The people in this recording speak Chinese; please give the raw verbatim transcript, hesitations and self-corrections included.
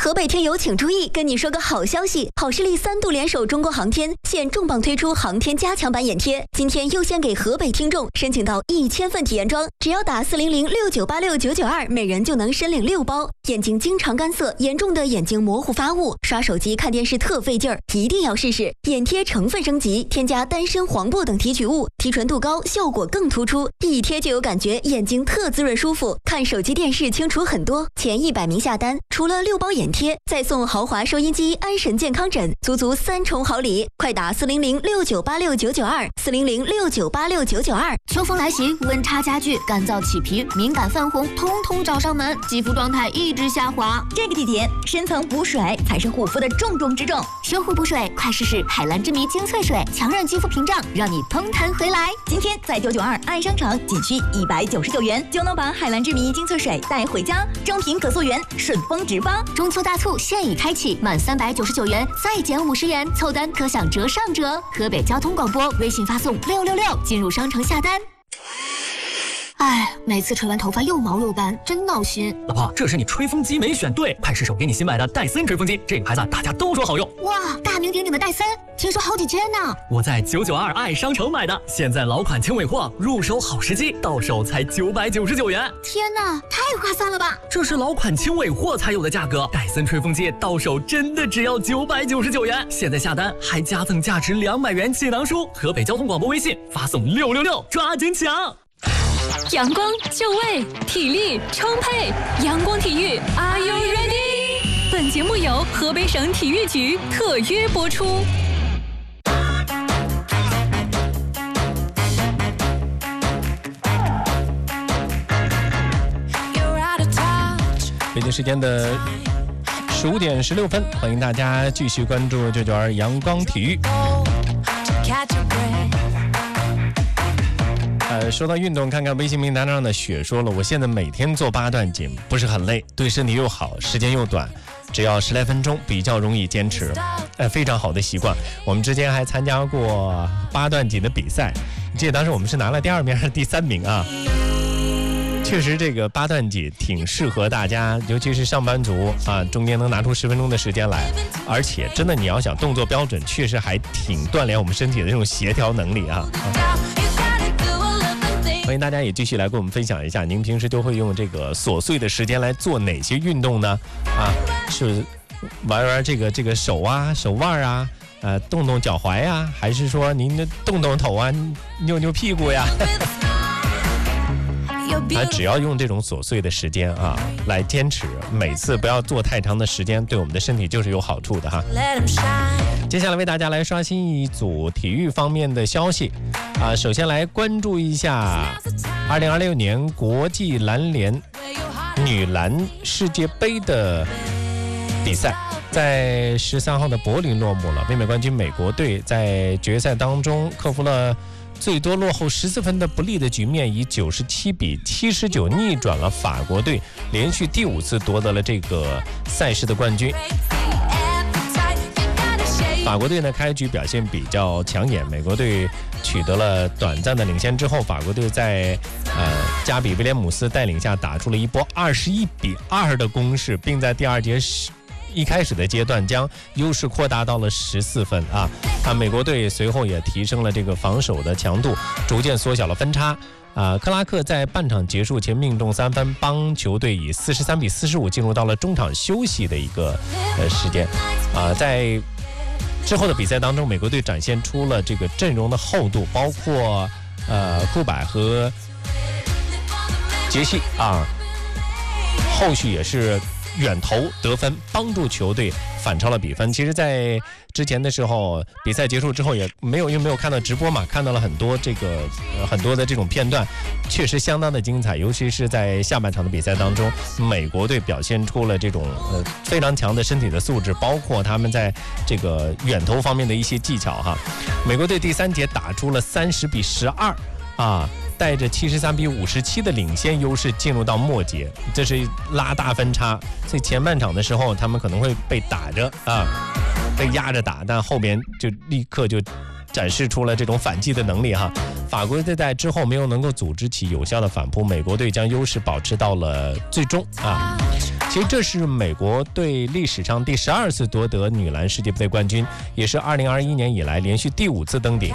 河北听友请注意，跟你说个好消息，好视力三度联手中国航天，现重磅推出航天加强版眼贴，今天优先给河北听众申请到一千份体验装，只要打四零零六九八六九九二，每人就能申领六包。眼睛经常干涩，严重的眼睛模糊发雾，刷手机看电视特费劲儿，一定要试试。眼贴成分升级，添加丹参、黄柏等提取物，提纯度高，效果更突出，一贴就有感觉，眼睛特滋润舒服，看手机电视清楚很多。前一百名下单，除了六包眼贴，再送豪华收音机、安神健康枕，足足三重好礼！快打四零零六九八六九九二，四零零六九八六九九二。 秋风来袭，温差加剧，干燥起皮、敏感泛红，通通找上门，肌肤状态一直下滑。 这个季节，深层补水才是护肤的重中之重。 修护补水，快试试海蓝之谜精粹水，强韧肌肤屏障，让你蓬弹回来。 今天在九九二爱商场，仅需一百九十九元就能把海蓝之谜精粹水带回家，正品可溯源，顺丰直发。 中秋大促现已开启，满三百九十九元再减五十元，凑单可享折上折。河北交通广播微信发送六六六进入商城下单。哎，每次吹完头发又毛又干，真闹心。 老婆，这是你吹风机没选对，快试手给你新买的戴森吹风机，这个牌子大家都说好用。 哇，大名鼎鼎的戴森，听说好几千呢。 我在九九二爱商城买的，现在老款轻尾货，入手好时机，到手才九百九十九元。 天哪，太划算了吧！ 这是老款轻尾货才有的价格，戴森吹风机到手真的只要九百九十九元。现在下单还加赠价值两百元气囊书。河北交通广播微信发送六六六，抓紧抢！ 阳光就位，体力充沛，阳光体育 ，Are you ready？ 本节目由河北省体育局特约播出。 北京时间的十五点十六分，欢迎大家继续关注九九二阳光体育。呃，说到运动，看看微信名单上的雪说了，我现在每天做八段锦，不是很累，对身体又好，时间又短，只要十来分钟，比较容易坚持。呃，非常好的习惯。我们之前还参加过八段锦的比赛，记得当时我们是拿了第二名还是第三名啊？确实，这个八段锦挺适合大家，尤其是上班族啊，中间能拿出十分钟的时间来，而且真的你要想动作标准，确实还挺锻炼我们身体的这种协调能力啊。啊欢迎大家也继续来跟我们分享一下，您平时就会用这个琐碎的时间来做哪些运动呢？啊，是玩玩这个这个手啊、手腕啊，呃，动动脚踝呀，还是说您动动头啊、扭扭屁股呀？啊，只要用这种琐碎的时间啊来坚持，每次不要做太长的时间，对我们的身体就是有好处的哈。接下来为大家来刷新一组体育方面的消息啊，首先来关注一下二零二六年国际篮联女篮世界杯的比赛，在十三号的柏林落幕了。卫冕冠军美国队在决赛当中克服了最多落后十四分的不利的局面，以九十七比七十九逆转了法国队，连续第五次夺得了这个赛事的冠军。法国队呢开局表现比较抢眼，美国队取得了短暂的领先之后，法国队在呃加比威廉姆斯带领下打出了一波二十一比二的攻势，并在第二节一开始的阶段将优势扩大到了十四分啊！啊，美国队随后也提升了这个防守的强度，逐渐缩小了分差。啊，克拉克在半场结束前命中三分，帮球队以四十三比四十五进入到了中场休息的一个呃时间。啊，在之后的比赛当中，美国队展现出了这个阵容的厚度，包括呃库柏和杰西啊，后续也是远投得分，帮助球队反超了比分。其实在之前的时候，比赛结束之后也没有因为没有看到直播嘛，看到了很多这个、呃、很多的这种片段，确实相当的精彩。尤其是在下半场的比赛当中，美国队表现出了这种呃非常强的身体的素质，包括他们在这个远投方面的一些技巧哈。美国队第三节打出了三十比十二啊。带着七十三比五十七的领先优势进入到末节，这是拉大分差。所以前半场的时候，他们可能会被打着啊，被压着打，但后边就立刻就展示出了这种反击的能力哈。法国队在之后没有能够组织起有效的反扑，美国队将优势保持到了最终啊。 其实这是美国队历史上第十二次夺得女篮世界杯冠军，也是二零二一年以来连续第五次登顶。